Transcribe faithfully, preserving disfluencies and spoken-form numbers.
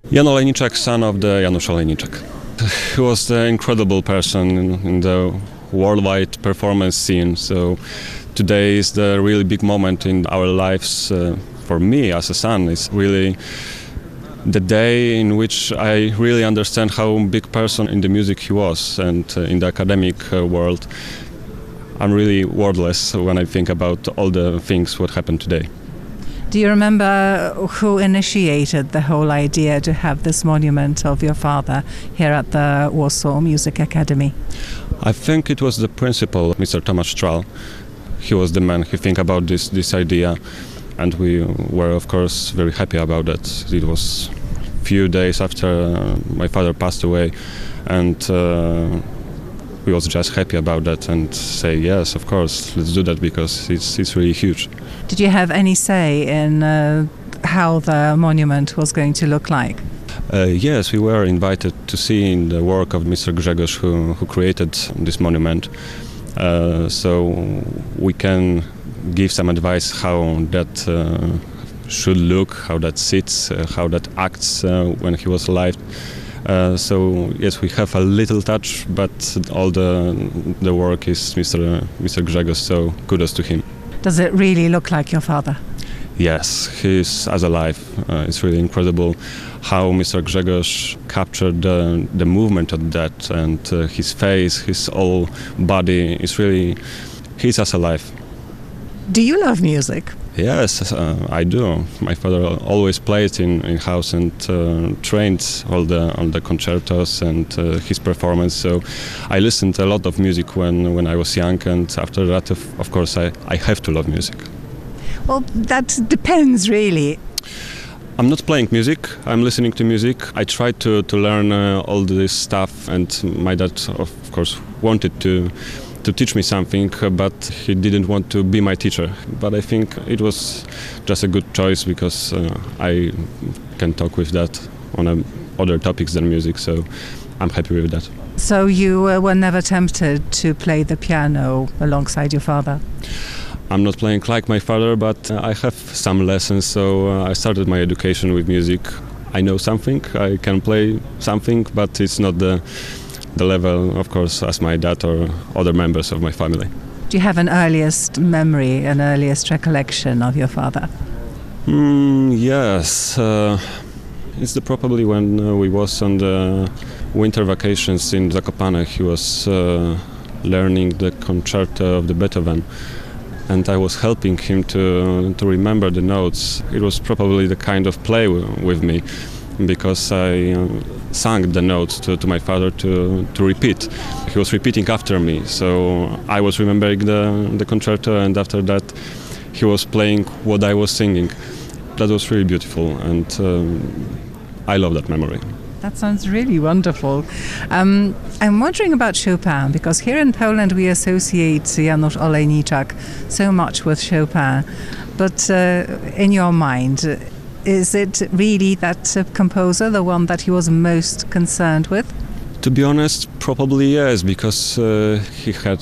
Jan Olejniczak, son of the Janusz Olejniczak. He was an incredible person in, in the worldwide performance scene. So today is the really big moment in our lives. Uh, for me as a son, it's really the day in which I really understand how big person in the music he was, and uh, in the academic uh, world. I'm really wordless when I think about all the things what happened today. Do you remember who initiated the whole idea to have this monument of your father here at the Warsaw Music Academy? I think it was the principal, Mister Tomasz Stral. He was the man who think about this this idea, and we were of course very happy about it. It was a few days after uh, my father passed away, and uh, we was just happy about that and say yes, of course, let's do that because it's it's really huge. Did you have any say in uh, how the monument was going to look like? Uh, yes, we were invited to see in the work of Mister Grzegorz, who, who created this monument. Uh, so we can give some advice how that uh, should look, how that sits, uh, how that acts uh, when he was alive. Uh, so yes, we have a little touch, but all the the work is Mister Mister Grzegorz. So kudos to him. Does it really look like your father? Yes, he's as alive. Uh, it's really incredible how Mister Grzegorz captured the, the movement of that, and uh, his face, his whole body is really, he's as alive. Do you love music? Yes, uh, I do. My father always played in, in house and uh, trained all the all the concertos and uh, his performance. So I listened a lot of music when, when I was young, and after that, of, of course, I, I have to love music. Well, that depends, really. I'm not playing music, I'm listening to music. I tried to, to learn uh, all this stuff, and my dad, of course, wanted to to teach me something, but he didn't want to be my teacher. But I think it was just a good choice because uh, I can talk with that on a, other topics than music, so I'm happy with that. So you uh, were never tempted to play the piano alongside your father? I'm not playing like my father, but uh, I have some lessons, so uh, I started my education with music. I know something, I can play something, but it's not the the level, of course, as my dad or other members of my family. Do you have an earliest memory, an earliest recollection of your father? Mm, yes, uh, it's the, probably when uh, we was on the winter vacations in Zakopane. He was uh, learning the concerto of the Beethoven, and I was helping him to to remember the notes. It was probably the kind of play w- with me, because I uh, sang the notes to, to my father to, to repeat. He was repeating after me, so I was remembering the, the concerto, and after that he was playing what I was singing. That was really beautiful, and um, I love that memory. That sounds really wonderful. Um, I'm wondering about Chopin, because here in Poland we associate Janusz Olejniczak so much with Chopin, but uh, in your mind, is it really that uh, composer, the one that he was most concerned with? To be honest, probably yes, because uh, he had